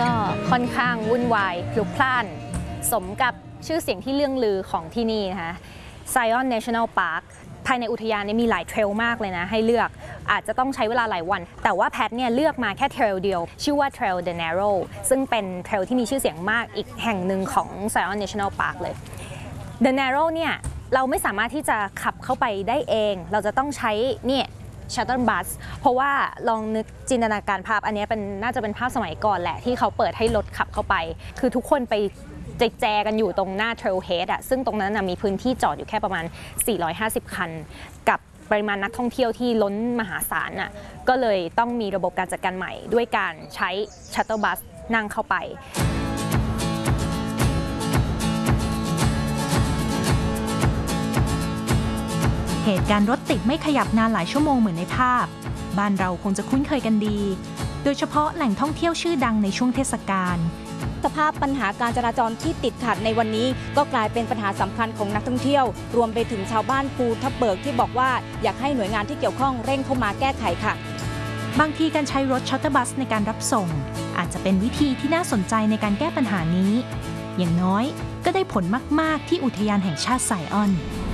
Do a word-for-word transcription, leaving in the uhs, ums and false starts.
ก็ค่อนข้างวุ่นวายพลุกพล่านสมกับชื่อเสียงที่เลื่องลือของที่นี่นะคะ Zion National Park ภายในอุทยานมีหลายเทรลมากเลยนะให้เลือกอาจจะต้องใช้เวลาหลายวันแต่ว่าแพทเนี่ยเลือกมาแค่เทรลเดียวชื่อว่า Trail the Narrow ซึ่งเป็นเทรลที่มีชื่อเสียงมากอีกแห่งหนึ่งของ Zion National Park เลย The Narrow เนี่ยเราไม่สามารถที่จะขับเข้าไปได้เองเราจะต้องใช้เนี่ยชัตเติลบัสเพราะว่าลองนึกจินตนาการภาพอันนี้เป็นน่าจะเป็นภาพสมัยก่อนแหละที่เขาเปิดให้รถขับเข้าไปคือทุกคนไปแจกันอยู่ตรงหน้า Trailhead อะซึ่งตรงนั้นมีพื้นที่จอดอยู่แค่ประมาณสี่ร้อยห้าสิบคันกับปริมาณนักท่องเที่ยวที่ล้นมหาศาลน่ะก็เลยต้องมีระบบการจัดการใหม่ด้วยการใช้ชัตเติลบัสนั่งเข้าไปเหตุการณ์รถติดไม่ขยับนานหลายชั่วโมงเหมือนในภาพบ้านเราคงจะคุ้นเคยกันดีโดยเฉพาะแหล่งท่องเที่ยวชื่อดังในช่วงเทศกาลสภาพปัญหาการจราจรที่ติดขัดในวันนี้ก็กลายเป็นปัญหาสำคัญของนักท่องเที่ยวรวมไปถึงชาวบ้านภูทับเบิกที่บอกว่าอยากให้หน่วยงานที่เกี่ยวข้องเร่งเข้ามาแก้ไขค่ะบางทีการใช้รถชัตเตอร์บัสในการรับส่งอาจจะเป็นวิธีที่น่าสนใจในการแก้ปัญหานี้อย่างน้อยก็ได้ผลมากๆที่อุทยานแห่งชาติไซออน